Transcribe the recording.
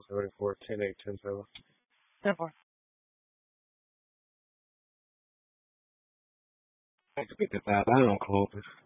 74, 10, 8, 10, 7. 10-4. I expect that 5 down, Clovis.